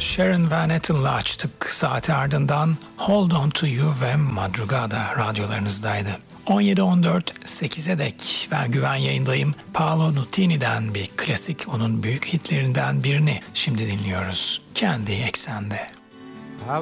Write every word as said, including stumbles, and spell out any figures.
Sharon Van Etten'la açtık saati, ardından Hold On To You ve Madrugada radyolarınızdaydı. on yedi on dört sekize dek ben Güven yayındayım. Paolo Nutini'den bir klasik, onun büyük hitlerinden birini şimdi dinliyoruz. Kendi Eksende.